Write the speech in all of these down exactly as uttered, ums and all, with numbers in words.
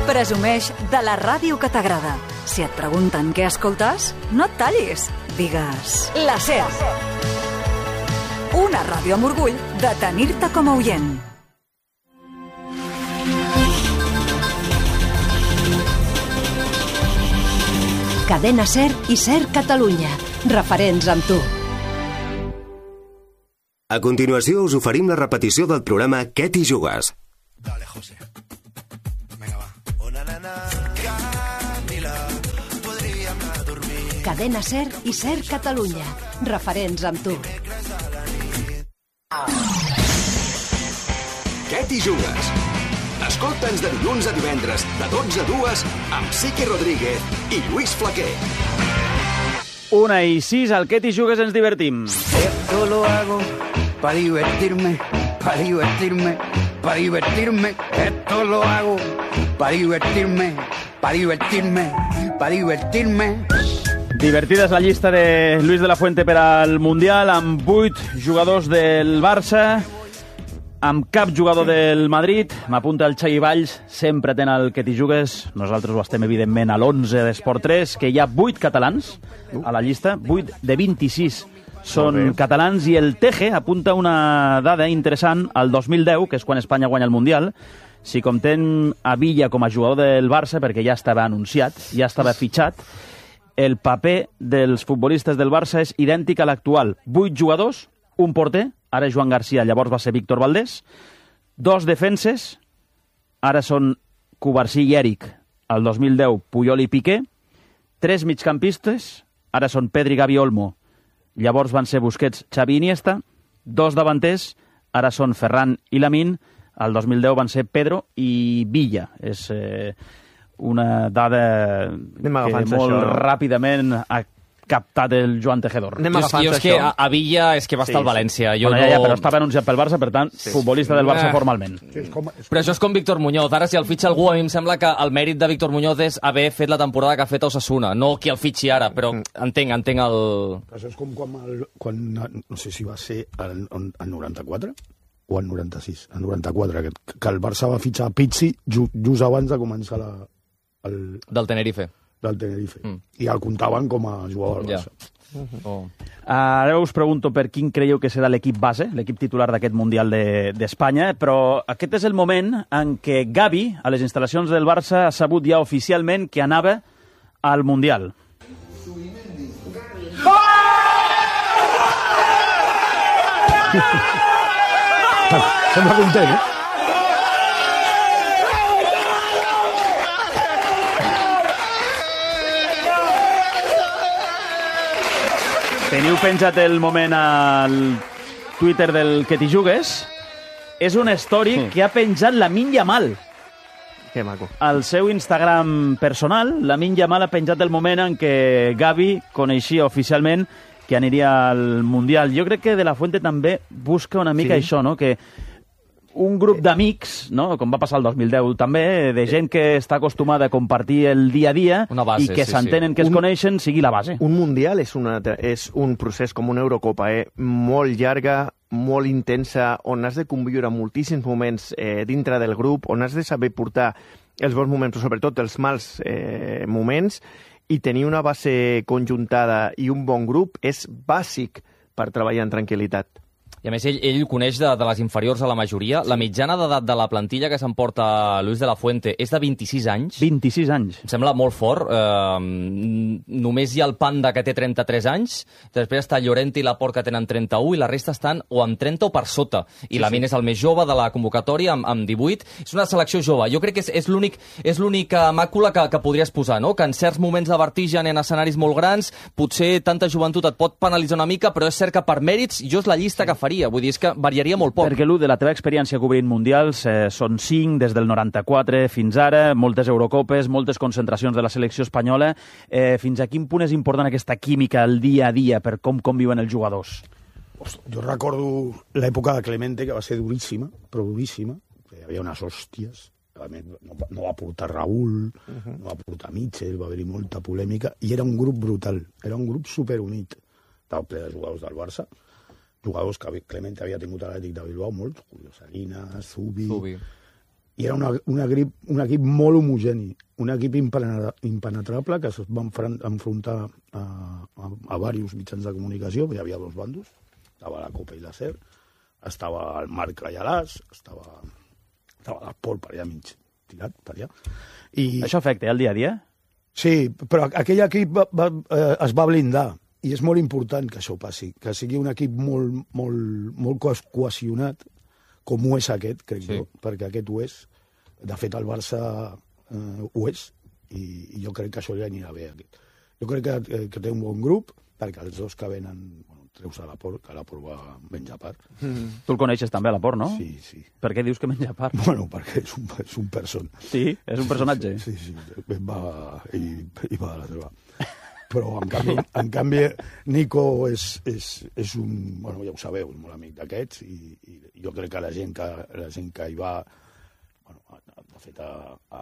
Presumeix de la ràdio que t'agrada. Si et pregunten què escoltes, no et tallis. Digues la SER. Una ràdio amb orgull de tenir-te com a oient. Cadena SER i SER Catalunya. Referents amb tu. A continuació us oferim la repetició del programa Què t'hi jugues? Dale, José. Venga, va. Una nana, Camila, podríem anar a dormir. Cadena SER i SER Catalunya. Referents amb tu. Què t'hi jugues? Escolta'ns de dilluns a divendres, de dotze a dues, amb Sique Rodríguez i Lluís Flaquer. Una i sis, al Què t'hi jugues ens divertim. Esto lo hago para divertirme, para divertirme, para divertirme. Esto lo hago para divertirme, para divertirme, para divertirme. Divertida és la llista de Luis de la Fuente per al Mundial, amb vuit jugadors del Barça, amb cap jugador del Madrid. M'apunta el Xavi Valls, sempre ten el Què t'hi jugues. Nosaltres ho estem, evidentment, a l'onze d'Esport tres, que hi ha vuit catalans a la llista, vuit de vint-i-sis són catalans, i el Teje apunta una dada interessant. Al dos mil deu, que és quan Espanya guanya el Mundial, si comptem a Villa com a jugador del Barça, perquè ja estava anunciat, ja estava fitxat, el paper dels futbolistes del Barça és idèntic a l'actual. Vuit jugadors, un porter, ara Joan Garcia, llavors va ser Víctor Valdés, dos defenses, ara són Cubarsí i Eric, al dos mil deu Puyol i Piqué, tres migcampistes, ara són Pedri, Gavi, Olmo, llavors van ser Busquets, Xavi i Iniesta, dos davanters, ara són Ferran i Lamine, al dos mil deu van ser Pedro i Villa. És eh, una dada que molt això, no? ràpidament ha captat el Joan Tejedor. Anem agafant jo és, jo és que a, a Villa és que va estar sí, al València. Jo bueno, no... ja, ja, però estava anunciat pel Barça, per tant, sí, futbolista del Barça eh. formalment. Sí, és com, és com... Però això és com Víctor Muñoz. Ara, si el fitxa algú, a mi em sembla que el mèrit de Víctor Muñoz és haver fet la temporada que ha fet a Osasuna, no qui el fitxi ara, però entenc, entenc el... Això és com quan, el, quan no sé si va ser el, el noranta-quatre o el noranta-sis, el noranta-quatre, que, que el Barça va fitxar Pizzi just, just abans de començar la... El... Del Tenerife. Del Tenerife. Mm. I el comptaven com a jugador del Barça. Ja. Uh-huh. Oh. Ara us pregunto per quin creieu que serà l'equip base, l'equip titular d'aquest Mundial d'Espanya, de, però aquest és el moment en què Gavi, a les instal·lacions del Barça, ha sabut ja oficialment que anava al Mundial. Sembla content, eh? Teniu penjat el moment al Twitter del Què t'hi jugues. És una story mm. que ha penjat Lamine Yamal. Que maco. Al seu Instagram personal, Lamine Yamal ha penjat el moment en què Gavi coneixia oficialment que aniria al Mundial. Jo crec que De La Fuente també busca una mica sí. això, no? Que un grup d'amics, no? Com va passar el dos mil deu també, de gent que està acostumada a compartir el dia a dia base, i que sí, s'entenen, sí. que es un, coneixen, sigui la base. Un Mundial és, una, és un procés com una Eurocopa, eh? molt llarga, molt intensa, on has de conviure moltíssims moments eh, dintre del grup, on has de saber portar els bons moments, però sobretot els mals eh, moments, i tenir una base conjuntada i un bon grup és bàsic per treballar en tranquil·litat. I a més, ell, ell coneix de, de les inferiors a la majoria. Sí. La mitjana d'edat de la plantilla que s'emporta Luis de la Fuente és de vint-i-sis anys. vint-i-sis anys. Em sembla molt fort. Eh, només hi ha el Panda, que té trenta-tres anys. Després està Llorente i Laporte, que tenen trenta-u, i la resta estan o amb trenta o per sota. I sí, Lamine sí. és el més jove de la convocatòria, amb, amb divuit. És una selecció jove. Jo crec que és, és l'únic és l'única màcula que, que podries posar, no? Que en certs moments de vertigen, en escenaris molt grans, potser tanta joventut et pot penalitzar una mica, però és cert que per mèrits jo és la llista que faria. Vull dir, és que variaria molt poc. Perquè, Lu, de la teva experiència cobrint mundials, eh, són cinc des del noranta-quatre fins ara, moltes Eurocopes, moltes concentracions de la selecció espanyola. Eh, fins a quin punt és important aquesta química el dia a dia per com conviuen els jugadors? Ostres, jo recordo l'època de Clemente, que va ser duríssima, però duríssima. Hi havia unes hòsties. No, no va portar Raúl, uh-huh. no va portar Mitchell, va haver-hi molta polèmica, i era un grup brutal, era un grup superunit. Estava ple de jugadors del Barça, jugadors que Clemente havia tingut a l'Atlètic de Bilbao, molts, Julio Salinas, Zubi, Zubi, I era una, una grip, un equip molt homogeni, un equip impenetrable que es va enfrontar a, a, a diversos mitjans de comunicació, hi havia dos bandos, estava la Copa i la SER, estava el Marc Allalàs, estava, estava l'Esport per allà mig tirat, per allà. I... Això afecta el dia a dia? Sí, però aquell equip va, va, eh, es va blindar, i és molt important que això passi, que sigui un equip molt, molt, molt cohesionat, com ho és aquest, crec sí. jo, perquè aquest ho és. De fet, el Barça eh, ho és, i, i jo crec que això li anirà bé. Aquest. Jo crec que, que té un bon grup, perquè els dos que venen, bueno, treus a l'Aport, que l'Aport va menjar part. Mm. Tu el coneixes també, l'Aport, no? Sí, sí. Per què dius que menja part? Bueno, perquè és un, és un person. Sí? És un personatge? Sí, sí, sí. Va, i, i va a la seva. Però, en canvi, en canvi Nico és, és, és un... Bueno, ja ho sabeu, és molt amic d'aquests, i, i jo crec que la gent que, la gent que hi va... Bueno, de fet, a, a,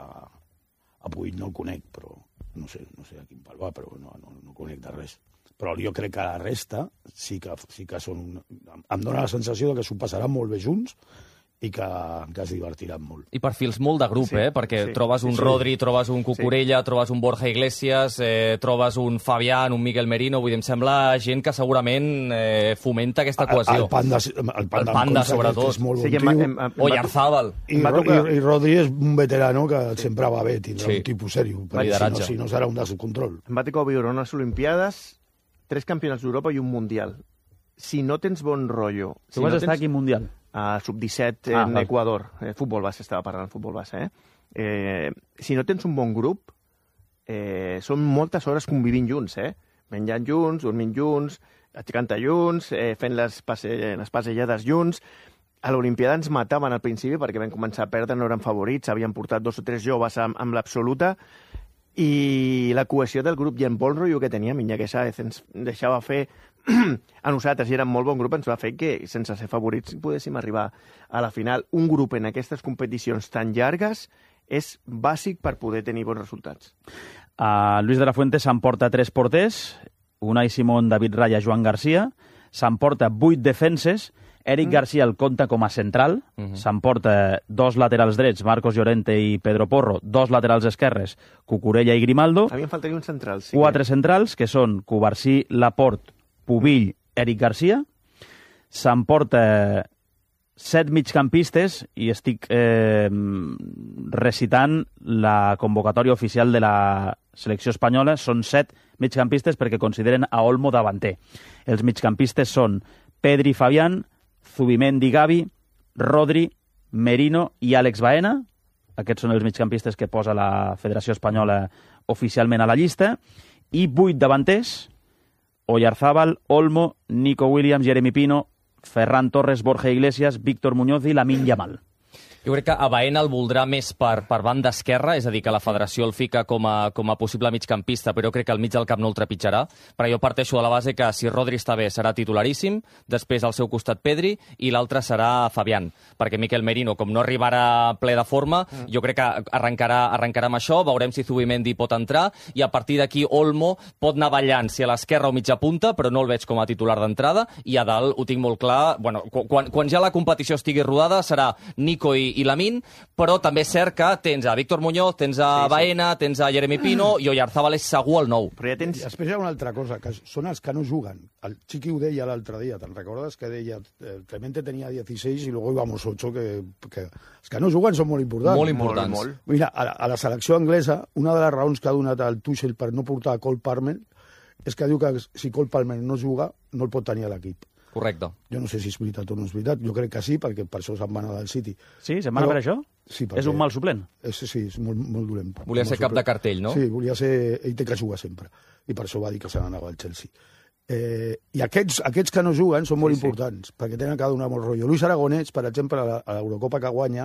a Puig no el conec, però no sé, no sé a quin pal va, però no, no, no conec de res. Però jo crec que la resta sí que, sí que són... Em dóna la sensació de que s'ho passaran molt bé junts, i que, que es divertiran molt. I perfils molt de grup, sí, eh? Perquè sí, trobes un sí, Rodri, trobes un Cucurella, sí. trobes un Borja Iglesias, eh, trobes un Fabián, un Miguel Merino, vull dir, em sembla gent que segurament eh, fomenta aquesta cohesió. El Panda, el Panda, el Panda sobretot. Que és molt sí, bon tio. O Yarzábal. I, i, I Rodri és un veterano que sí. sempre va bé, tindrà sí. un tipus sèrio. Lideratge. Si no, si no serà un descontrol. Em va tocar viure unes Olimpiades, tres campionats d'Europa i un Mundial. Si no tens bon rotllo... Tu si vas no estar tens... aquí Mundial? A sub disset ah, en val. Equador. Eh, futbol base, estava parlant futbol base. Eh? Eh, si no tens un bon grup, eh, són moltes hores convivint junts, eh? Menjant junts, dormint junts, aixecant-te junts, eh, fent les, passe... les passejades junts. A l'Olimpiada ens mataven al principi perquè vam començar a perdre, no eren favorits, havien portat dos o tres joves amb, amb l'absoluta, i la cohesió del grup i el bon rotllo que teníem, Iñaki Sáez ens deixava fer a nosaltres, i era un molt bon grup, ens va fer que, sense ser favorits, poguéssim arribar a la final. Un grup en aquestes competicions tan llargues és bàsic per poder tenir bons resultats. Uh, Luis de la Fuente s'emporta tres porters, Unai Simón, David Raya, Joan Garcia, s'emporta vuit defenses, Eric mm. Garcia el compta com a central, mm -hmm. s'emporta dos laterals drets, Marcos Llorente i Pedro Porro, dos laterals esquerres, Cucurella i Grimaldo. A mi em faltaria un central, sí. Quatre que... centrals, que són Cubarsí, Laporte, Pubill, Eric Garcia. S'emporta set migcampistes, i estic eh, recitant la convocatòria oficial de la selecció espanyola, són set migcampistes perquè consideren a Olmo davanter. Els migcampistes són Pedri Fabián, Zubimendi Gavi, Rodri, Merino i Àlex Baena. Aquests són els migcampistes que posa la Federació Espanyola oficialment a la llista. I vuit davanters, Oyarzábal, Olmo, Nico Williams, Jeremy Pino, Ferran Torres, Borja Iglesias, Víctor Muñoz i Lamine Yamal. Jo crec que a Baena el voldrà més per, per banda esquerra, és a dir, que la federació el fica com a, com a possible migcampista, però jo crec que al mig del camp no el trepitjarà, però jo parteixo de la base que si Rodri està bé serà titularíssim, després al seu costat Pedri i l'altre serà Fabián, perquè Miquel Merino, com no arribarà ple de forma, mm. jo crec que arrencarà, arrencarà amb això, veurem si Zubimendi pot entrar, i a partir d'aquí Olmo pot anar ballant si a l'esquerra o mitja punta, però no el veig com a titular d'entrada, i a dalt ho tinc molt clar, bueno, quan, quan ja la competició estigui rodada serà Nico i i Lamine, però també és cert que tens a Víctor Muñoz, tens a sí, Baena, sí. tens a Jeremy Pino, i Oyarzábal és segur el nou. Però ja tens... I després hi ha una altra cosa, que són els que no juguen. El Chiqui ho deia l'altre dia, te'n recordes? Que deia, el Clemente tenia dieciséis i luego íbamos ocho, que, que els que no juguen són molt importants. Molt importants. Molt, molt. Mira, a la, a la selecció anglesa, una de les raons que ha donat el Tuchel per no portar a Cole Palmer és que diu que si Cole Palmer no juga, no el pot tenir a l'equip. Correcte. Jo no sé si és veritat o no és veritat. Jo crec que sí, perquè per això se'n va anar del City. Sí, se'n va anar per això? Sí, perquè... És un mal suplent? És, sí, és molt, molt dolent. Volia ser cap de cartell, no? Sí, volia ser... Ell té que jugar sempre. I per això va dir que se n'anava al Chelsea. Eh, I aquests, aquests que no juguen són molt sí, importants, sí. perquè tenen que donar molt rotllo. Luis Aragonès, per exemple, a l'Eurocopa que guanya,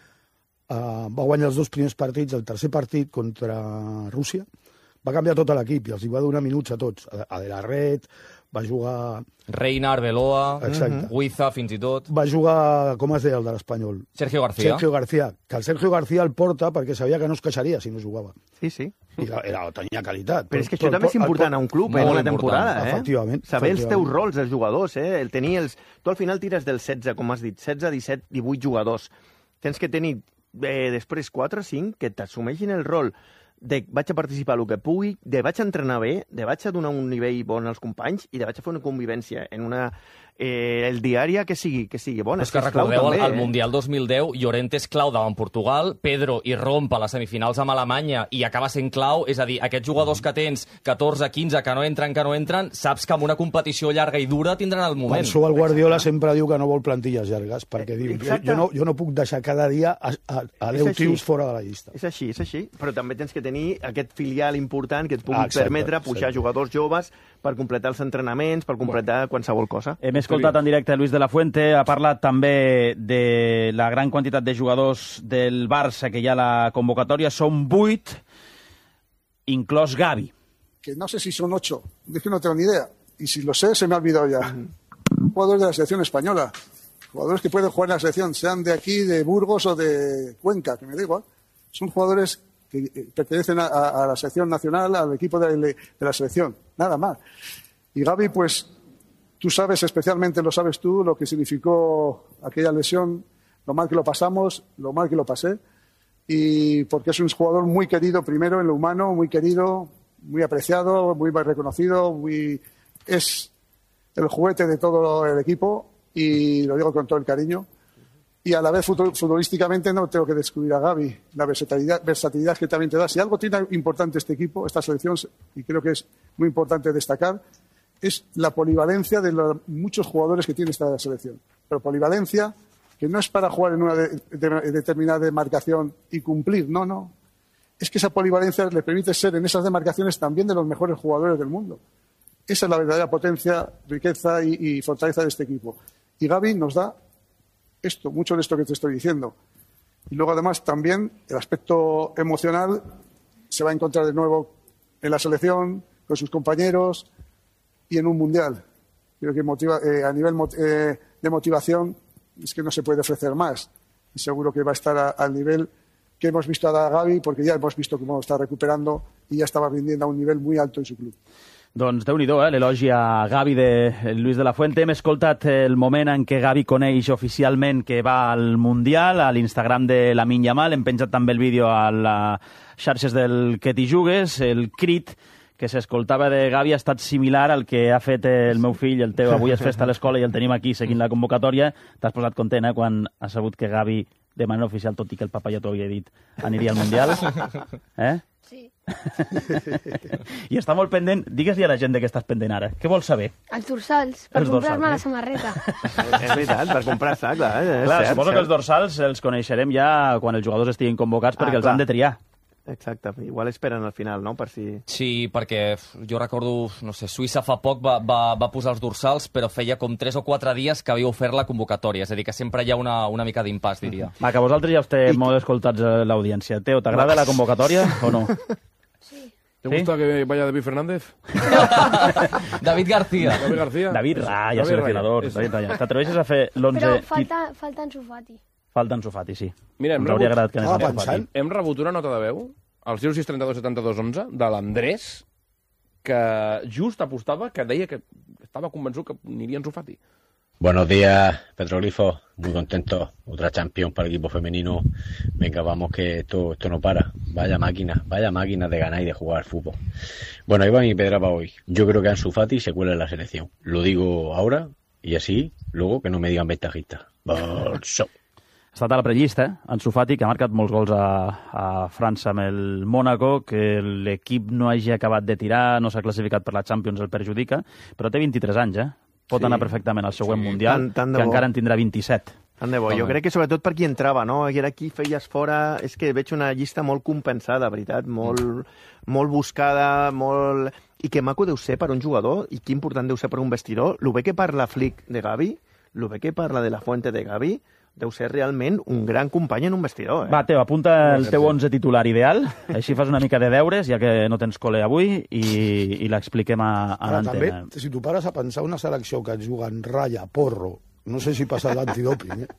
eh, va guanyar els dos primers partits, el tercer partit contra Rússia, va canviar tot l'equip i els hi va donar minuts a tots. A De La Red, va jugar... Reina, Arbeloa, Huiza, fins i tot. Va jugar, com es deia el de l'Espanyol? Sergio García. Sergio García. Que el Sergio García el porta perquè sabia que no es queixaria si no jugava. Sí, sí. I era, era, tenia qualitat. Però és que això també és important a un club, en una temporada, eh? Efectivament. Saber els teus rols, els jugadors, eh? El tenir els... Tu al final tires del setze, com has dit, setze, disset, divuit jugadors. Tens que tenir eh, després quatre o cinc que t'assumeixin el rol de vaig a participar el que pugui, de vaig a entrenar bé, de vaig a donar un nivell bon als companys i de vaig a fer una convivència en una... Eh, el diària que sigui, que sigui bona. És que recordeu, al, al Mundial dos mil deu, Llorente és clau davant Portugal, Pedro irromp a les semifinals amb Alemanya i acaba sent clau, és a dir, aquests jugadors que tens catorze, quinze, que no entren, que no entren, saps que en una competició llarga i dura tindran el moment. Per això el Guardiola sempre diu que no vol plantilles llargues, perquè diu, jo no, jo no puc deixar cada dia a, a, a deu tios fora de la llista. És així, és així, però també tens que tenir aquest filial important que et pugui ah, exacte, permetre pujar exacte. jugadors joves per completar els entrenaments, per completar bueno. qualsevol cosa. Hem escoltat en directe Luis de la Fuente, ha parlat també de la gran quantitat de jugadors del Barça que hi ha a la convocatòria, són vuit, inclòs Gavi. Que no sé si son ocho, es que no tengo ni idea, y si lo sé se me ha olvidado ya. Uh-huh. Jugadores de la selección española, jugadores que pueden jugar en la selección, sean de aquí, de Burgos o de Cuenca, que me da igual, son jugadores que pertenecen a, a la selección nacional, al equipo de, de la selección, nada más. Y Gavi, pues, tú sabes, especialmente lo sabes tú, lo que significó aquella lesión, lo mal que lo pasamos, lo mal que lo pasé, y porque es un jugador muy querido, primero en lo humano, muy querido, muy apreciado, muy reconocido, muy... es el juguete de todo el equipo, y lo digo con todo el cariño. Y a la vez futbolísticamente no tengo que descubrir a Gavi, la versatilidad, versatilidad que también te da. Si algo tiene importante este equipo, esta selección, y creo que es muy importante destacar, es la polivalencia de los muchos jugadores que tiene esta selección. Pero polivalencia que no es para jugar en una de, de, de determinada demarcación y cumplir, no, no. Es que esa polivalencia le permite ser en esas demarcaciones también de los mejores jugadores del mundo. Esa es la verdadera potencia, riqueza y, y fortaleza de este equipo. Y Gavi nos da esto, mucho de esto que te estoy diciendo. Y luego, además, también el aspecto emocional se va a encontrar de nuevo en la selección, con sus compañeros y en un mundial. Creo que motiva, eh, a nivel eh, de motivación es que no se puede ofrecer más. Y seguro que va a estar a, al nivel que hemos visto a Gavi, porque ya hemos visto cómo está recuperando y ya estaba rindiendo a un nivel muy alto en su club. Doncs Déu-n'hi-do, eh? L'elogi a Gavi de Luis de la Fuente. Hem escoltat el moment en què Gavi coneix oficialment que va al Mundial, a l'Instagram de Lamine Yamal. Hem penjat també el vídeo a les xarxes del Que t'hi jugues. El crit que s'escoltava de Gavi ha estat similar al que ha fet el meu fill, el teu. Avui és festa a l'escola i el tenim aquí seguint la convocatòria. T'has posat content, eh?, quan has sabut que Gavi, de manera oficial, tot i que el papa ja t'ho havia dit, aniria al Mundial. Eh? Sí. I està molt pendent. Digues-li a la gent de què estàs pendent ara. Què vols saber? Els dorsals, per comprar-me la samarreta. És veritat, per comprar-se, clar. Eh? Clar, cert, suposo cert. que els dorsals els coneixerem ja quan els jugadors estiguin convocats, perquè Ah, els clar. han de triar. Exacte, igual esperen al final, no?, per si... Sí, perquè jo recordo, no sé, Suïssa fa poc va, va, va posar els dorsals, però feia com tres o quatre dies que havia ofert la convocatòria. És a dir, que sempre hi ha una, una mica d'impàs, diria. Va, que vosaltres ja esteu molt escoltats a l'audiència. Teo, t'agrada la convocatòria o no? Sí. ¿Te ¿Sí? gusta que vaya David Fernández? David García. David García. David Raya, David seleccionador. Raya, David Raya. T'atreveixes a fer l'onze... Però falta, falta en Sofati. Falta en Sofati, sí. Mira, hem Ens hauria rebut- agradat que anés Estava en Sofati. pensant. Hem rebut una nota de veu al zero sis trenta-dos setanta-dos onze de l'Andrés, que just apostava, que deia que estava convençut que aniria en Sofati. Buenos días, Petroglifo. Muy contento. Otra Champions para el equipo femenino. Venga, vamos que esto, esto no para. Vaya máquina, vaya máquina de ganar y de jugar al fútbol. Bueno, ahí va mi pedra para hoy. Yo creo que Ansu Fati se cuela en la selección. Lo digo ahora y así, luego que no me digan ventajista. Bolso. Ha estat a la prellista, eh? Ansu Fati, que ha marcat molts gols a, a França amb el Mónaco, que l'equip no hagi acabat de tirar, no s'ha classificat per la Champions, el perjudica, però té vint-i-tres anys, eh? Pot Sí. anar perfectament al següent Sí, Mundial, tant- tant de que bo. encara en tindrà vint-i-set. Tant de bo. Jo crec que sobretot per qui entrava, no? I ara aquí feies fora... És que veig una llista molt compensada, veritat, molt, molt buscada, molt... I que maco deu ser per un jugador, i que important deu ser per un vestidor. Lo bé que parla Flick de Gavi, lo bé que parla de la Fuente de Gavi, deu ser realment un gran company en un vestidor, eh? Va, Teo, apunta el teu onze titular ideal, així fas una mica de deures, ja que no tens col·le avui, i, i l'expliquem a, a Ara, també, l'antena. si tu pares a pensar una selecció que et juguen ratlla, porro, no sé si passa l'antidoping, eh?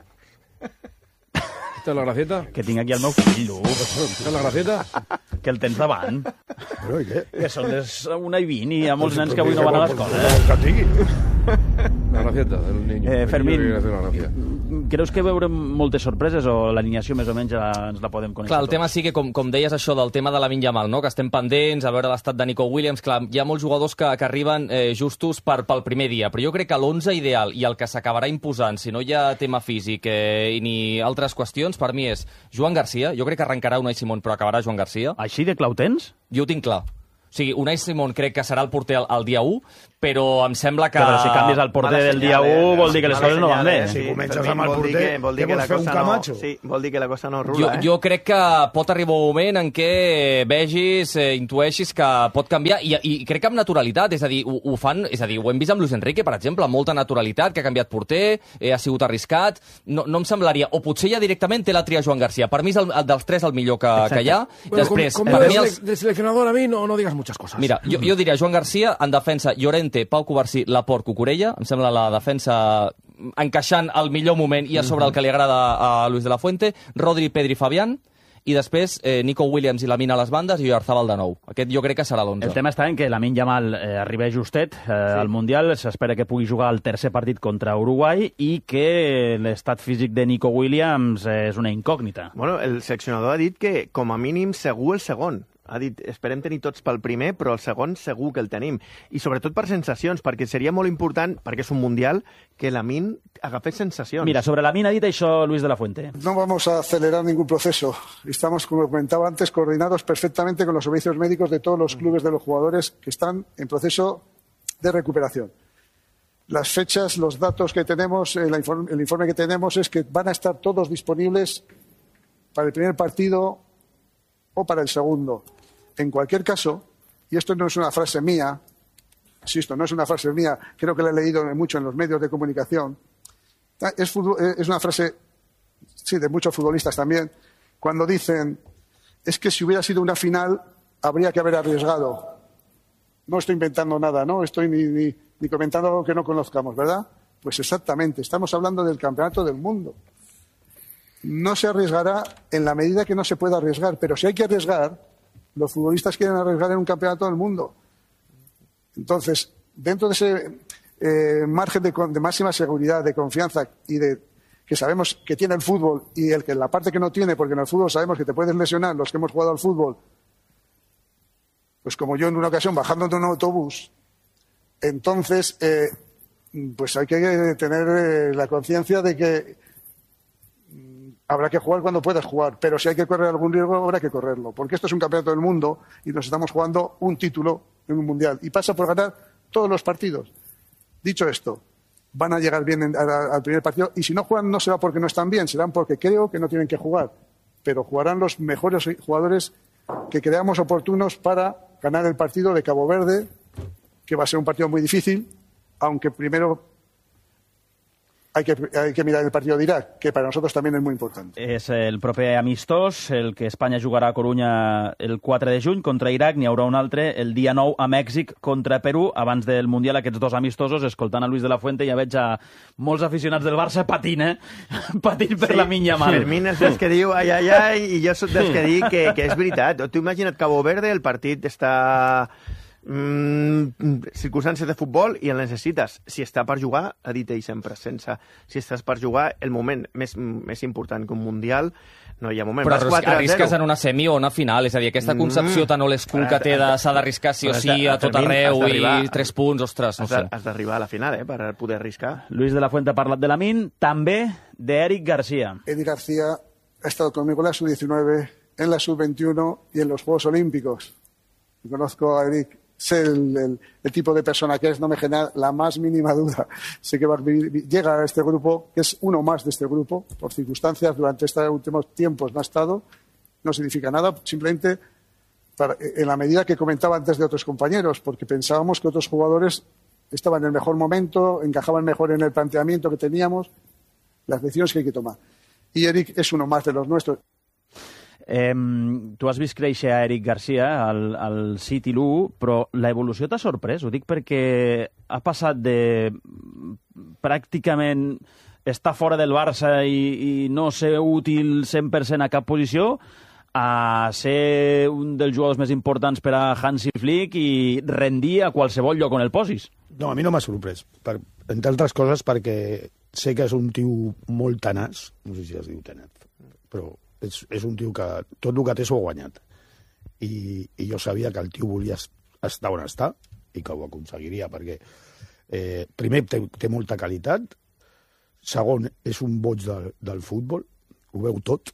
Esta es la gracieta. Que tinc aquí el meu fill, tu. Esta es la gracieta. Que el tens davant. Però i què? Que són les una i vint i hi ha molts nens que avui no van a l'escola. Que digui. La gracieta del niño. Eh, El Fermín, niño que quiere hacer una gracieta. creus que veurem moltes sorpreses o l'alineació més o menys ja ens la podem conèixer? Clar, el tema sí que, com, com deies això del tema de Lamine Yamal, no? Que estem pendents, a veure l'estat de Nico Williams, clar, hi ha molts jugadors que, que arriben eh, justos per, pel primer dia, però jo crec que l'onze ideal i el que s'acabarà imposant, si no hi ha tema físic eh, ni altres qüestions, per mi és Joan Garcia, jo crec que arrencarà Unai Simón però acabarà Joan Garcia. Així de clau tens? Jo ho tinc clar. O sigui, Unai Simón crec que serà el porter el, el dia u, però em sembla que... Però si canvies el porter del dia u vol dir que les coses no van bé. Si comences amb el porter, vol dir que la cosa no... Sí, vol dir que la cosa no rula, eh? Jo crec que pot arribar un moment en què vegis, eh, intueixis que pot canviar, i, i crec que amb naturalitat, és a dir, ho, ho fan, és a dir, ho hem vist amb Luis Enrique, per exemple, amb molta naturalitat, que ha canviat porter, eh, ha sigut arriscat, no, no em semblaria, o potser ja directament té la tria Joan Garcia. Per mi és el, el dels tres el millor que, que hi ha. Bueno, Després, com, com de, els... de seleccionador a mi no, no digas muchas cosas. Mira, jo, jo diria Joan Garcia, en defensa Llorente, Pau Covarsí, Laporte, Cucurella, em sembla la defensa encaixant al millor moment i a sobre el que li agrada a Luis de la Fuente, Rodri, Pedri, Fabián, i després eh, Nico Williams i Lamine a les bandes i Oyarzabal de nou. Aquest jo crec que serà l'onze. El tema està en que Lamine Yamal eh, arriba justet eh, sí. al Mundial, s'espera que pugui jugar el tercer partit contra Uruguai i que l'estat físic de Nico Williams eh, és una incògnita. Bueno, el seleccionador ha dit que com a mínim segur el segon. Ha dit, esperem tenir tots pel primer, però el segon segur que el tenim. I sobretot per sensacions, perquè seria molt important, perquè és un Mundial, que Lamine agafés sensacions. Mira, sobre Lamine ha dit això Luis de la Fuente. No vamos a acelerar ningún proceso. Estamos, como comentaba antes, coordinados perfectamente con los servicios médicos de todos los clubes de los jugadores que están en proceso de recuperación. Las fechas, los datos que tenemos, el informe, el informe que tenemos es que van a estar todos disponibles para el primer partido o para el segundo. En cualquier caso, y esto no es una frase mía, insisto, no es una frase mía, creo que la he leído mucho en los medios de comunicación, es, es una frase, sí, de muchos futbolistas también, cuando dicen, es que si hubiera sido una final, habría que haber arriesgado. No estoy inventando nada, no estoy ni, ni, ni comentando algo que no conozcamos, ¿verdad? Pues exactamente, estamos hablando del Campeonato del Mundo. No se arriesgará en la medida que no se pueda arriesgar, pero si hay que arriesgar, los futbolistas quieren arriesgar en un campeonato del mundo. Entonces, dentro de ese eh, margen de, de máxima seguridad, de confianza y de que sabemos que tiene el fútbol y el que la parte que no tiene, porque en el fútbol sabemos que te puedes lesionar, los que hemos jugado al fútbol, pues como yo en una ocasión bajando de un autobús, entonces eh, pues hay que tener eh, la conciencia de que habrá que jugar cuando puedas jugar, pero si hay que correr algún riesgo, habrá que correrlo, porque esto es un campeonato del mundo y nos estamos jugando un título en un mundial y pasa por ganar todos los partidos. Dicho esto, van a llegar bien en, a, al primer partido y si no juegan no será porque no están bien, serán porque creo que no tienen que jugar, pero jugarán los mejores jugadores que creamos oportunos para ganar el partido de Cabo Verde, que va a ser un partido muy difícil, aunque primero Hay que, hay que mirar el partido de Irak, que para nosotros también es muy importante. És el proper amistós, el que Espanya jugarà a Corunya el quatre de juny contra Irak. N'hi haurà un altre el dia nou a Mèxic contra Perú. Abans del Mundial, aquests dos amistosos, escoltant a Luis de la Fuente, ja veig a molts aficionats del Barça patint, eh? Patint per sí, Lamine Yamal. Fermín és dels que diu ai, ai, ai, i jo soc dels que dic que, que és veritat. Tu imagina't Cabo Verde, el partit està... Mm, circumstàncies de futbol i el necessites. Si està per jugar, ha dit ell sempre, sense. Si estàs per jugar, el moment més, més important que un Mundial, no hi ha moment. Però arrisques, arrisques en una semi o una final, és a dir, aquesta concepció mm. tan old school que té de s'ha d'arriscar sí o sí a tot arreu i tres punts, ostres, no has, sé. Has d'arribar a la final, eh, per poder arriscar. Luis de la Fuente ha parlat de Lamine, també d'Eric García. Eric García ha estado conmigo en la sub diecinueve, en la sub veintiuno y en los Juegos Olímpicos. Conozco a Eric. Sé el, el, el tipo de persona que es, no me genera la más mínima duda. Sé que va a vivir, llega a este grupo, que es uno más de este grupo, por circunstancias, durante estos últimos tiempos no ha estado, no significa nada, simplemente para, en la medida que comentaba antes de otros compañeros, porque pensábamos que otros jugadores estaban en el mejor momento, encajaban mejor en el planteamiento que teníamos, las decisiones que hay que tomar. Y Eric es uno más de los nuestros. Eh, tu has vist créixer a Eric Garcia al, al City l'u, però l'evolució t'ha sorprès? Ho dic perquè ha passat de pràcticament estar fora del Barça i, i no ser útil cent per cent a cap posició a ser un dels jugadors més importants per a Hansi Flick i rendir a qualsevol lloc on el posis. No, a mi no m'ha sorprès, per, entre altres coses perquè sé que és un tio molt tenaç, no sé si es diu tenaç, però és, és un tio que tot el que té s'ho ha guanyat. I, I jo sabia que el tio volia estar on està i que ho aconseguiria, perquè eh, primer té, té molta qualitat, segon, és un boig del, del futbol, ho veu tot,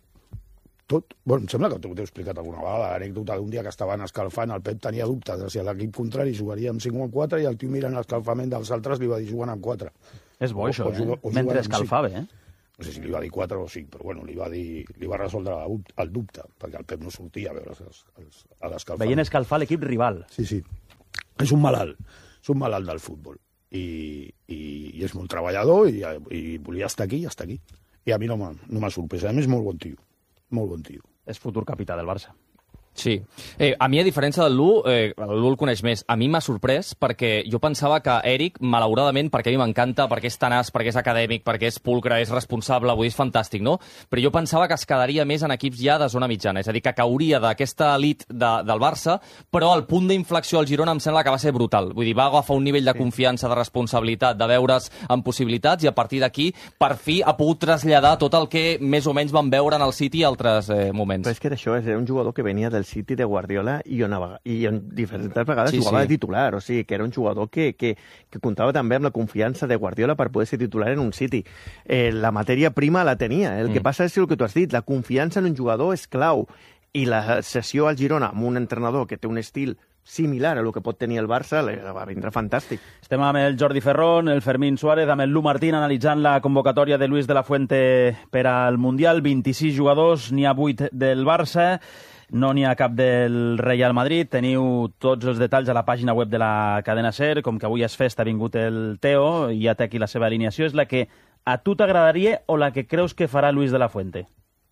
tot. Bueno, em sembla que t'ho he explicat alguna vegada, l'anècdota d'un dia que estaven escalfant, el Pep tenia dubtes de si l'equip contrari jugaria amb cinc o amb quatre i el tio mirant l'escalfament dels altres li va dir jugant amb quatre. És bo, això, o, o, eh? Mentre escalfava, eh? No sé si li va dir quatre o cinc, però bueno, li va, dir, li va resoldre el dubte, perquè el Pep no sortia a veure els, els, a l'escalfament. Veient escalfar l'equip rival. Sí, sí. És un malalt, és un malalt del futbol. I, i, i és molt treballador i, i volia estar aquí i estar aquí. I a mi no m'ha no sorprès. A més, molt bon tio. Molt bon tio. És futur capità del Barça. Sí. Eh, a mi, a diferència del Lu, eh, el Lu el coneix més, a mi m'ha sorprès perquè jo pensava que Eric, malauradament, perquè a mi m'encanta, perquè és tenaç, perquè és acadèmic, perquè és pulcre, és responsable, vull dir, és fantàstic, no? Però jo pensava que es quedaria més en equips ja de zona mitjana, és a dir, que cauria d'aquesta elit de, del Barça, però el punt d'inflexió al Girona em sembla que va ser brutal. Vull dir, va agafar un nivell de confiança, de responsabilitat, de veure's amb possibilitats, i a partir d'aquí, per fi, ha pogut traslladar tot el que més o menys van veure en el City a altres eh, moments. Però és que era això, era un jugador que venia del City de Guardiola i on, i en diferents vegades sí, jugava sí. de titular, o sigui, que era un jugador que, que, que comptava també amb la confiança de Guardiola per poder ser titular en un City. Eh, la matèria prima la tenia, el mm. que passa és el que tu has dit, la confiança en un jugador és clau, i la sessió al Girona amb un entrenador que té un estil similar a lo que pot tenir el Barça, va vindre fantàstic. Estem amb el Jordi Ferrón, el Fermín Suárez, amb el Lu Martín analitzant la convocatòria de Luis de la Fuente per al Mundial. vint-i-sis jugadors, n'hi ha vuit del Barça, no n'hi ha cap del Real Madrid. Teniu tots els detalls a la pàgina web de la cadena SER, com que avui és festa, ha vingut el Teo, i ja té aquí la seva alineació. És la que a tu t'agradaria o la que creus que farà Luis de la Fuente?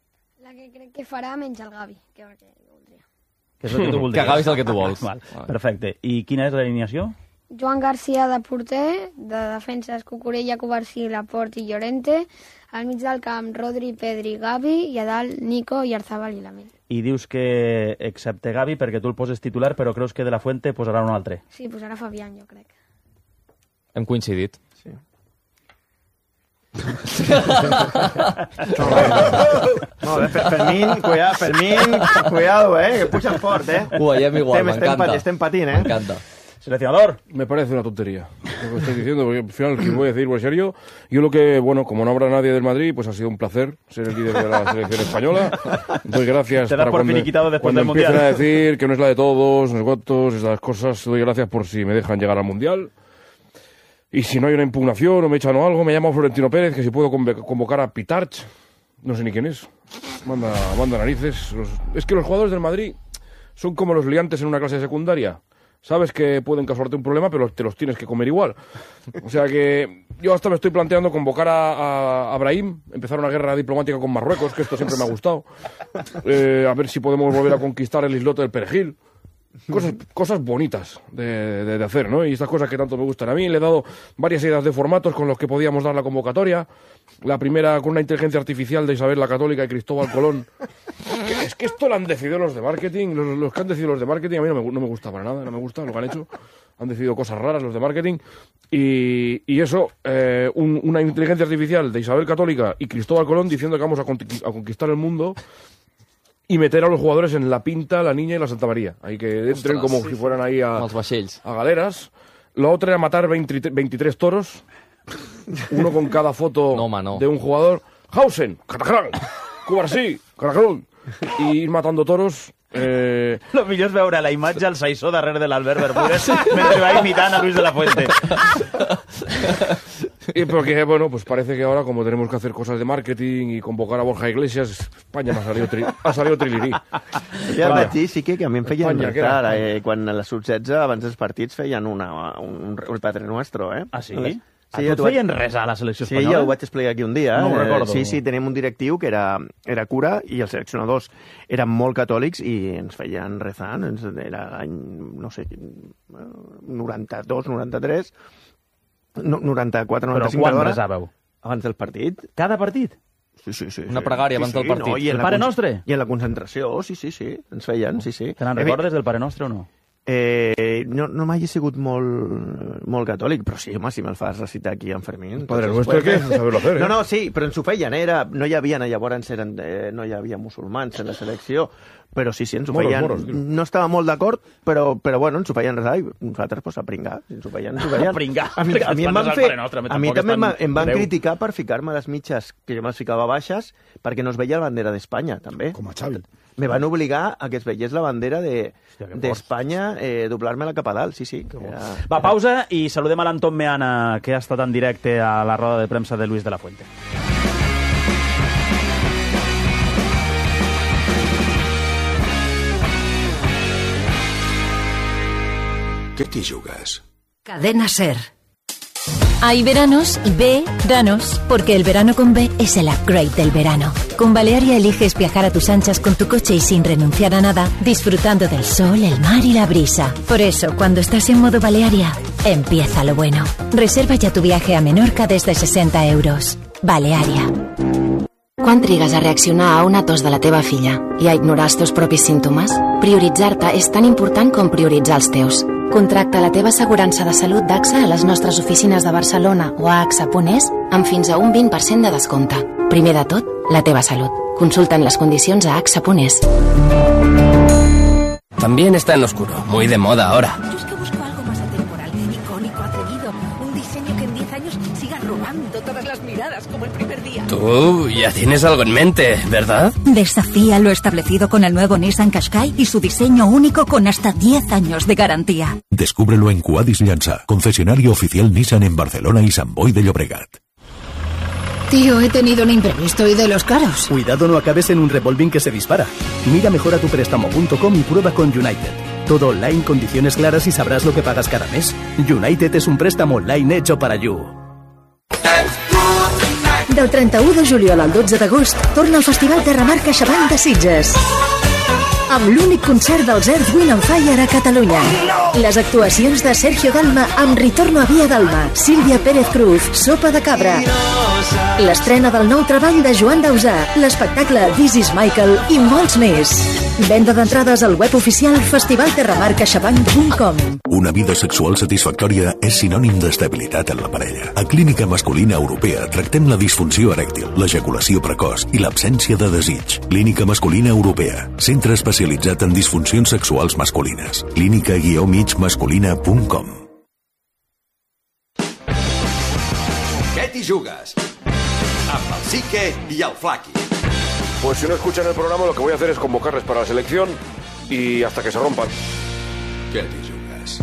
La que crec que farà menys el Gavi, que és el que voldria. Que és el que tu voldries. Que Gavi és el que tu vols. Val, perfecte. I quina és l'alineació? Joan Garcia de porter, de defenses Cucurella, Covarsí, Laporte i Llorente, al mig del camp Rodri, Pedri, Gavi, i a dalt Nico, Yarzabal i Lamine. I dius que, excepte Gavi, perquè tu el poses titular, però creus que de la Fuente posarà un altre. Sí, posarà Fabián, jo crec. Hem coincidit. Sí. Molt bé, Fermín, cuidado, Fermín, cuidado, eh, que pujan fort, eh. Ho veiem igual, m'encanta. Estem patint, eh. M'encanta. Seleccionador. Me parece una tontería lo que estoy diciendo, porque al final, que voy a decir, por serio, yo lo que, bueno, como no habrá nadie del Madrid, pues ha sido un placer ser el líder de la selección española. Doy gracias Te das por cuando, finiquitado después cuando del Mundial. empiecen a decir que no es la de todos, no es cuantos, esas cosas, doy gracias por si me dejan llegar al Mundial. Y si no hay una impugnación o me echan o algo, me llamo Florentino Pérez, que si puedo convocar a Pitarch, no sé ni quién es, manda, manda narices. Los, es que los jugadores del Madrid son como los liantes en una clase de secundaria. Sabes que pueden causarte un problema, pero te los tienes que comer igual. O sea que yo hasta me estoy planteando convocar a, a, a Brahim, empezar una guerra diplomática con Marruecos, que esto siempre me ha gustado. Eh, a ver si podemos volver a conquistar el islote del Perejil. Cosas, cosas bonitas de, de, de hacer, ¿no? Y estas cosas que tanto me gustan a mí. Le he dado varias ideas de formatos con los que podíamos dar la convocatoria. La primera con una inteligencia artificial de Isabel la Católica y Cristóbal Colón. Que, es que esto lo han decidido los de marketing. Los, los que han decidido los de marketing a mí no me, no me gusta para nada, no me gusta lo que han hecho. Han decidido cosas raras los de marketing. Y, y eso, eh, un, una inteligencia artificial de Isabel Católica y Cristóbal Colón diciendo que vamos a, a conquistar el mundo y meter a los jugadores en la Pinta, la Niña y la Santa María. Hay que entren Ostras, como sí, si fueran ahí a, a galeras. La otra era matar veinte, veintitrés toros, uno con cada foto no, no. de un jugador. Hausen, Catacrán, Cubarsí, Caracrón. I ir matando toros. Eh... Lo millor és veure la imatge al Saissó darrere de l'Albert Bermúdez mentre va imitant a Luis de la Fuente. Y porque, bueno, pues parece que ahora, como tenemos que hacer cosas de marketing y convocar a Borja Iglesias, España me ha salido, tri ha salido trilirí. Ja vaig dir, sí que, que a mi em feien retar, eh, quan a les sub setze, abans dels partits, feien una, un, un Padre Nuestro, eh? Ah, sí? Sí, a tu et feien res a la selecció espanyola? Sí, ja ho vaig explicar aquí un dia. No ho recordo. Sí, sí, teníem un directiu que era, era cura i els seleccionadors eren molt catòlics i ens feien rezar. Era l'any, no sé, noranta-dos, noranta-tres, noranta-quatre, noranta-cinc... Però quan rezàveu? Abans del partit. Cada partit? Sí, sí, sí. Una pregària sí, abans sí, del partit. No, el Pare Nostre? I en la concentració, sí, sí, sí, ens feien, sí, sí. Te n'en recordes del Pare Nostre o no? Eh, no, no m'hagi sigut molt, molt catòlic, però sí, home, si me'l fas recitar aquí en Fermín... Padre nuestro, ¿qué? Saberlo hacer, ¿eh? No, no, sí, però ens ho feien, era, no hi havia, llavors eren, eh, no hi havia musulmans en la selecció, però sí, sí, ens ho moros, feien... Moros, no estava molt d'acord, però, però bueno, ens ho feien res, i nosaltres, pues, a pringar, si ens ho feien, ens ho feien. A pringar, a mi, a mi em van, fer, nostre, a mi també em, em van greu. criticar per ficar-me les mitges, que jo me'ls ficava baixes, perquè no es veia la bandera d'Espanya, també. Com a Xavi. Me van obligar a que es veiés la bandera d'Espanya, de, eh, doblar-me-la cap a dalt, sí, sí. Era... Va, pausa i saludem a l'Anton Meana, que ha estat en directe a la roda de premsa de Luis de la Fuente. ¿Qué t'hi jugues? Cadena Ser. Hay veranos y veranos, porque el verano con B es el upgrade del verano. Con Balearia eliges viajar a tus anchas con tu coche y sin renunciar a nada, disfrutando del sol, el mar y la brisa. Por eso, cuando estás en modo Balearia, empieza lo bueno. Reserva ya tu viaje a Menorca desde sesenta euros. Balearia. Quan trigues a reaccionar a una tos de la teva filla i a ignorar els teus propis símptomes? Prioritzar-te és tan important com prioritzar els teus. Contracta la teva assegurança de salut d'AXA a les nostres oficines de Barcelona o a axa punt es amb fins a un vint per cent de descompte. Primer de tot, la teva salut. Consulta'n les condicions a axa punt es. También está en oscuro, muy de moda ahora. Yo es que busco algo más atemporal, icónico, atrevido. Un diseño que en diez años siga robando todas las miradas como el primer día. Tú ya tienes algo en mente, ¿verdad? Desafía lo establecido con el nuevo Nissan Qashqai y su diseño único con hasta diez años de garantía. Descúbrelo en Cuadis Llança, concesionario oficial Nissan en Barcelona y Sant Boi de Llobregat. Tío, he tenido un imprevisto y de los caros. Cuidado, no acabes en un revolving que se dispara. Mira mejor a tu préstamo punto com y prueba con United. Todo online, condiciones claras y sabrás lo que pagas cada mes. United es un préstamo online hecho para you. Del trenta-u de juliol al dotze d'agost torna el Festival Terramar CaixaBank de Sitges. Amb l'únic concert dels Earth, Wind and Fire a Catalunya. Les actuacions de Sergio Dalma amb Ritorno a Via Dalma, Sílvia Pérez Cruz, Sopa de Cabra. L'estrena del nou treball de Joan Dausà, l'espectacle This is Michael i molts més. Venda d'entrades al web oficial festival terramar caixabank punt com. Una vida sexual satisfactòria és sinònim d'estabilitat en la parella. A Clínica Masculina Europea tractem la disfunció erèctil, l'ejaculació precoç i l'absència de desig. Clínica Masculina Europea, centre especialitzat en disfuncions sexuals masculines. clínica guió mig masculina punt com. Què t'hi jugues? Amb el Sique i el Flaqui. Pues si no escuchan el programa, lo que voy a hacer es convocarles para la selección y hasta que se rompan. Què t'hi jugues?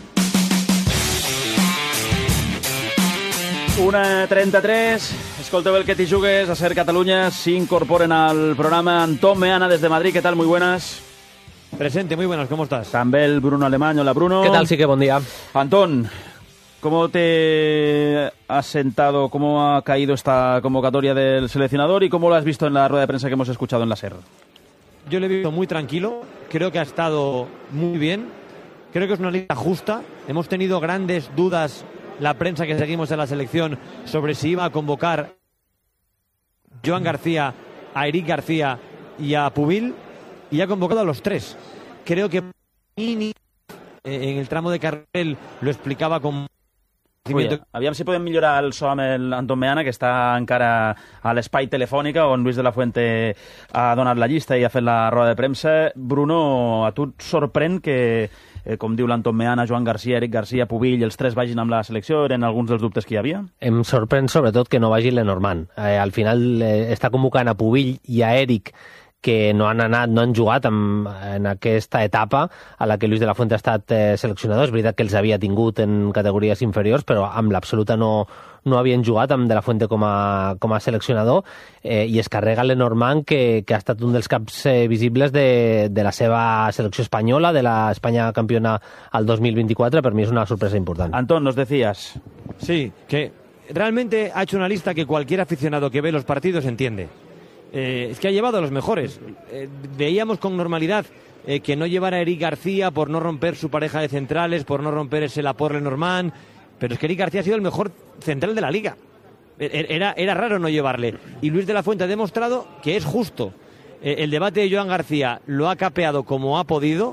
una trenta-tres. Escolteu el que t'hi jugues a Ser Catalunya. S'incorporen al programa Antón Meana desde Madrid. ¿Qué tal? Muy buenas. Presente, muy buenas. ¿Cómo estás? También el Bruno Alemán. Hola, Bruno. ¿Qué tal? Sí que buen día. Antón, ¿cómo te has sentado, cómo ha caído esta convocatoria del seleccionador y cómo lo has visto en la rueda de prensa que hemos escuchado en la SER? Yo le he visto muy tranquilo, creo que ha estado muy bien, creo que es una lista justa. Hemos tenido grandes dudas, la prensa que seguimos en la selección, sobre si iba a convocar a Joan García, a Eric García y a Pubil, y ha convocado a los tres. Creo que en el tramo de Carrel lo explicaba con... Ui, aviam si podem millorar el so amb l'Anton Meana, que està encara a l'espai telefònica on Luis de la Fuente ha donat la llista i ha fet la roda de premsa. Bruno, a tu et sorprèn que, eh, com diu l'Anton Meana, Joan García, Eric García, Pubill, els tres vagin amb la selecció? Eren alguns dels dubtes que hi havia? Em sorprèn sobretot que no vagi Lenormand. Eh, al final eh, està convocant a Pubill i a Eric, que no han anat, no han jugat en, en aquesta etapa a la que Luis de la Fuente ha estat eh, seleccionador. És veritat que els havia tingut en categories inferiors, però amb l'absoluta no, no havien jugat amb de la Fuente com a, com a seleccionador, eh, i es carrega Lenormand, que, que ha estat un dels caps eh, visibles de, de la seva selecció espanyola, de la Espanya campiona al dos mil veinticuatro. Per mi és una sorpresa important. Antón, nos decías. Sí, que realmente ha hecho una lista que cualquier aficionado que ve los partidos entiende. Eh, es que ha llevado a los mejores. Eh, veíamos con normalidad eh, que no llevara a Eric García por no romper su pareja de centrales, por no romper ese Laporte Lenormand, pero es que Eric García ha sido el mejor central de la liga. Era, era raro no llevarle. Y Luis de la Fuente ha demostrado que es justo. Eh, el debate de Joan García lo ha capeado como ha podido.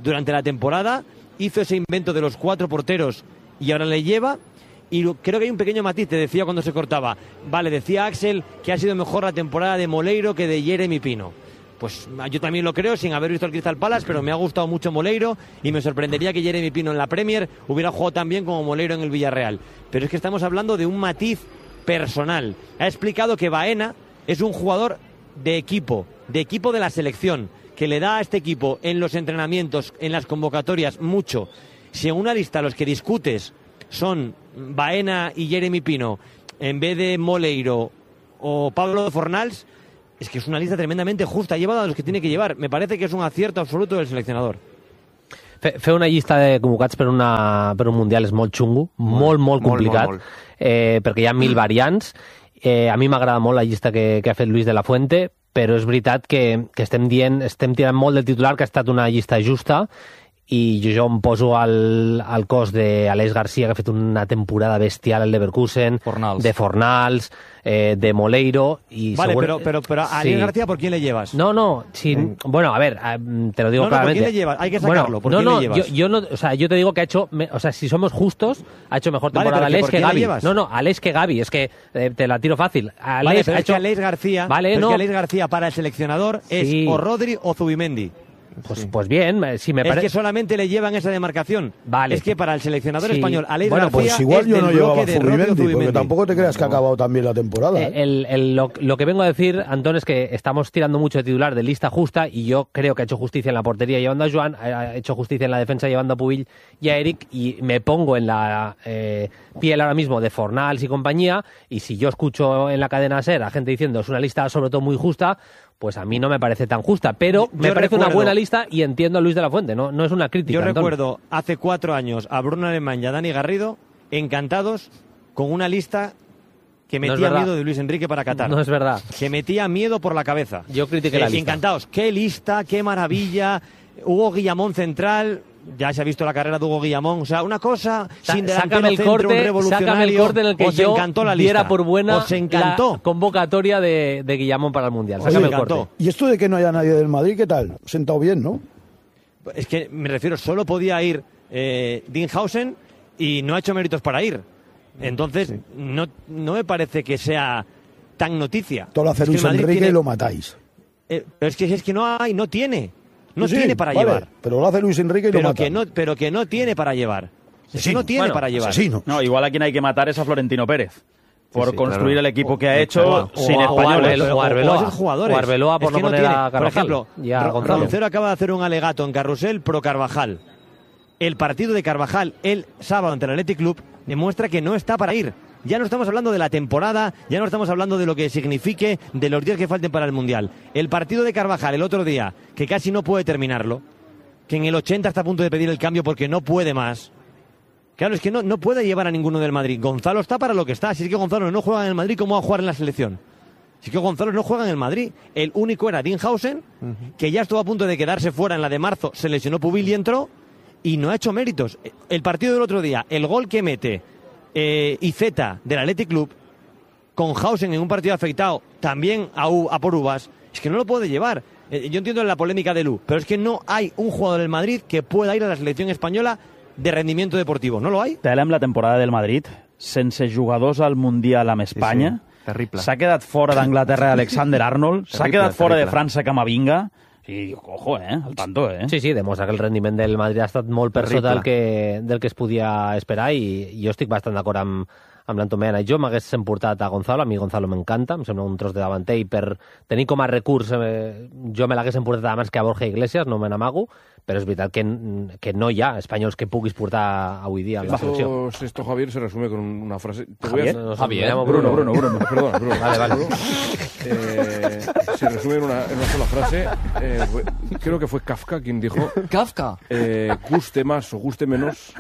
durante la temporada, hizo ese invento de los cuatro porteros y ahora le lleva. Y creo que hay un pequeño matiz, te decía cuando se cortaba. Vale, decía Axel que ha sido mejor la temporada de Moleiro que de Jeremy Pino. Pues yo también lo creo, sin haber visto el Crystal Palace, pero me ha gustado mucho Moleiro y me sorprendería que Jeremy Pino en la Premier hubiera jugado tan bien como Moleiro en el Villarreal. Pero es que estamos hablando de un matiz personal. Ha explicado que Baena es un jugador de equipo, de equipo de la selección, que le da a este equipo en los entrenamientos, en las convocatorias, mucho. Si en una lista los que discutes son Baena y Jeremy Pino en vez de Moleiro o Pablo Fornals, es que es una lista tremendamente justa, ha llevado a los que tiene que llevar. Me parece que es un acierto absoluto del seleccionador. Fer una llista de convocats per, una, per un Mundial és molt xungo, molt, molt complicat, molt, molt, molt. Eh, perquè hi ha mil variants. Eh, a mi m'agrada molt la llista que, que ha fet Luis de la Fuente, però és veritat que, que estem dient, estem tirant molt del titular, que ha estat una llista justa, i jo, jo em poso al, al cos d'Aleix Garcia, que ha fet una temporada bestial al Leverkusen, Fornals. de Fornals, eh, de Moleiro... Y vale, seguro... pero, pero, pero a Aleix sí. García, ¿por quién le llevas? No, no, sí, mm. bueno, a ver, te lo digo no, no, claramente. ¿por quién le llevas? Hay que sacarlo, bueno, ¿por no, quién no, le llevas? Yo, yo no, o sea, yo te digo que ha hecho, o sea, si somos justos, ha hecho mejor temporada vale, Aleix que Gavi. No, no, Aleix que Gavi, es que eh, te la tiro fácil. Aleix vale, pero ha es hecho... que Aleix García, vale, pero no. es que Aleix García para el seleccionador es sí. o Rodri o Zubimendi. Pues, sí. pues bien, si me es parece... que solamente le llevan esa demarcación. Vale. Es que para el seleccionador sí. español, Aleix bueno, García pues igual es yo del no llevaba bloque de Rodri o Zubimendi, porque Zubimendi. tampoco te creas que ha acabado también la temporada. ¿eh? El, el, lo, lo que vengo a decir, Antón, es que estamos tirando mucho de titular de lista justa y yo creo que ha hecho justicia en la portería llevando a Joan, ha hecho justicia en la defensa llevando a Pubill y a Eric, y me pongo en la eh, piel ahora mismo de Fornals y compañía, y si yo escucho en la cadena SER a gente diciendo es una lista sobre todo muy justa, pues a mí no me parece tan justa, pero me yo parece recuerdo, una buena lista y entiendo a Luis de la Fuente, no, no es una crítica. Yo Antón. recuerdo hace cuatro años a Bruno Alemán y a Dani Garrido encantados con una lista que metía no miedo de Luis Enrique para Qatar. No es verdad. Que metía miedo por la cabeza. Yo critiqué eh, la lista. Encantados. Qué lista, qué maravilla. Hugo Guillamón central. Ya se ha visto la carrera de Hugo Guillamón. O sea, una cosa Sa sin delantero sácame el centro, corte, un revolucionario. Sácame el corte en el que os yo encantó la diera lista. por buena os encantó. la convocatoria de, de Guillamón para el Mundial. Os Sácame el encantó. corte. Y esto de que no haya nadie del Madrid, ¿qué tal? Sentado bien, ¿no? Es que me refiero, solo podía ir eh, Dinhausen y no ha hecho méritos para ir. Entonces, sí. no, no me parece que sea tan noticia. Todo lo hace es Luis Enrique tiene... y lo matáis. Eh, pero es que, es que no hay, no tiene. No sí, tiene para vale, llevar. Pero lo hace Luis Enrique y pero lo mata. Que no, pero que no tiene para llevar. Es que no tiene bueno, para llevar. Asesino. No, igual a quien hay que matar es a Florentino Pérez. Por sí, sí, construir claro. el equipo que ha hecho o, sin o, españoles. O, o Arbeloa. O, jugadores. O Arbeloa por es que no no poner tiene. a Carvajal. Por ejemplo, ya Roncero acaba de hacer un alegato en Carrusel pro Carvajal. El partido de Carvajal el sábado ante el Athletic Club demuestra que no está para ir. Ya no estamos hablando de la temporada, ya no estamos hablando de lo que signifique, de los días que falten para el Mundial. El partido de Carvajal el otro día, que casi no puede terminarlo, que en el ochenta está a punto de pedir el cambio porque no puede más. Claro, es que no, no puede llevar a ninguno del Madrid. Gonzalo está para lo que está. Si es que Gonzalo no juega en el Madrid, ¿cómo va a jugar en la selección? Si es que Gonzalo no juega en el Madrid. El único era Dinhausen, uh-huh. que ya estuvo a punto de quedarse fuera en la de marzo, se lesionó Pubill y entró, y no ha hecho méritos. El partido del otro día, el gol que mete eh, Iceta del Athletic Club, con Hausen en un partido afectado, también a, a por uvas, es que no lo puede llevar. Eh, yo entiendo la polémica de Lu, pero es que no hay un jugador del Madrid que pueda ir a la selección española de rendimiento deportivo. ¿No lo hay? Telem la temporada del Madrid, sense jugadors al Mundial amb Espanya. Sí, sí. Terrible. S'ha quedat fora d'Anglaterra Alexander Arnold, s'ha quedat fora terrible. de França Camavinga. I, ojo, eh, al tanto, eh. Sí, sí, demostra que el rendiment del Madrid ha estat molt per sota del que, del que es podia esperar, i jo estic bastant d'acord amb, amb l'Antomena. Jo m'hagués emportat a Gonzalo, a mi Gonzalo m'encanta, em sembla un tros de davanter, i per tenir com a recurs eh, jo me l'hagués emportat abans que a Borja Iglesias, no me n'amago, però és veritat que, que no hi ha espanyols que puguis portar avui dia a la selecció. Esto, esto, Javier, se resume con una frase... Te Javier, voy a... Javier. Bruno, Bruno, Bruno, perdón, Bruno. Vale, vale. Eh, se resume en una, en una sola frase. Eh, fue, creo que fue Kafka quien dijo... ¿Kafka? Eh, guste más o guste menos...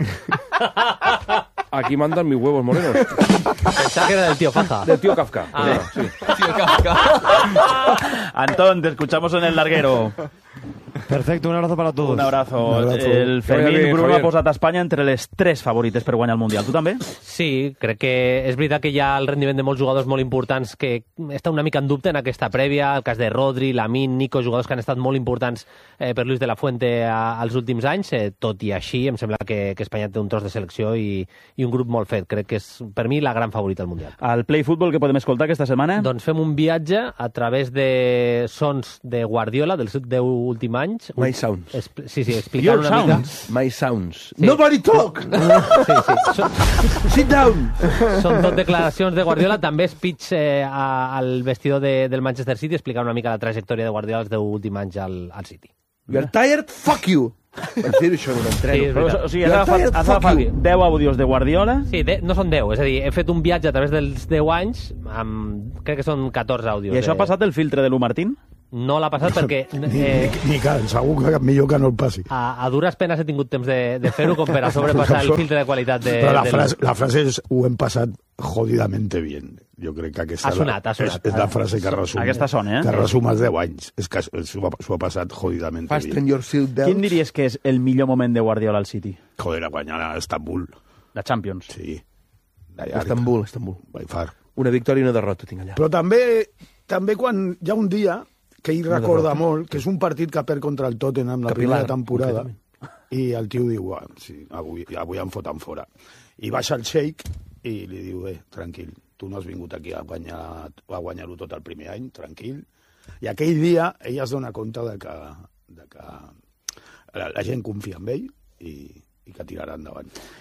Aquí mandan mis huevos morenos. Pensaba que era del tío Faja. Del tío Kafka. Ah. Sí. Tío Kafka. Antón, te escuchamos en el larguero. Perfecto, un abrazo para todos. Un abrazo. Un abrazo. El Fermín Javier, Bruno Javier. ha posat Espanya entre les tres favorites per guanyar el Mundial. Tu també? Sí, crec que és veritat que hi ha el rendiment de molts jugadors molt importants que està una mica en dubte en aquesta prèvia, el cas de Rodri, Lamine, Nico, jugadors que han estat molt importants eh, per Luis de la Fuente a, als últims anys, eh, tot i així em sembla que, que Espanya té un tros de selecció i, i un grup molt fet. Crec que és, per mi, la gran favorita al Mundial. Al Play Football, que podem escoltar aquesta setmana? Doncs fem un viatge a través de sons de Guardiola dels deu últims anys. My sounds. Expl sí, sí, explicant Your una sounds. mica... My sounds. Sí. Nobody talk! Sí, sí. Són, Sit down! són tot declaracions de Guardiola, també speech eh, a, al vestidor de, del Manchester City, explicant una mica la trajectòria de Guardiola els deu últims anys al, al City. You're tired? Fuck you! Per dir això en un entreno. Sí, és veritat. O sigui, has agafat, has agafat deu àudios de Guardiola. Sí, de, no són deu, és a dir, he fet un viatge a través dels deu anys, amb, crec que són catorze àudios. I això de... ha passat el filtre de l'U Martín? No l'ha passat perquè... Ni, Eh, ni, ni que, segur que millor que no el passi. a, a dures penes he tingut temps de, de fer-ho com per a sobrepassar el filtre de qualitat de... Però la del- frase, la frase és ho hem passat jodidamente bien. Jo crec que aquesta Ha sonat, ha sonat. és, és la frase que resum, Aquesta sona, eh? que resum els deu anys. És que s'ho ha, s'ho ha passat jodidamente Fasten bien. your seat belts. Quin diries que és el millor moment de Guardiola al City? Joder, a guanyar a Estambul. La Champions. Sí. Estambul, Estambul. By far. Una victòria i una derrota tinc allà. Però també, també quan hi ha un dia que ell Una recorda derrota. molt, que és un partit que perd contra el Tottenham la Capilar, primera temporada, concretament. i el tio diu, ah, sí, avui, avui em foten fora. I baixa el Sheik i li diu, eh, tranquil, tu no has vingut aquí a guanyar a guanyar-ho tot el primer any, tranquil. I aquell dia ell es dona compte de que, de que la, la gent confia en ell i, i que tirarà endavant.